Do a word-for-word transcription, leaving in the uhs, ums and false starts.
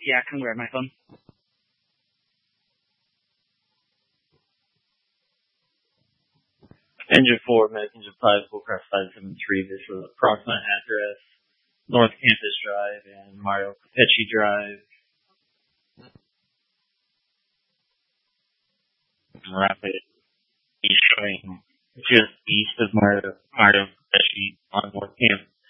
Yeah, I can grab my phone. Engine four, Medic Engine five, Bullcraft five seven three. This is approximate address, North Campus Drive and Mario Capechi Drive. Rapid showing just east of Mario, Mario Capechi on North Campus.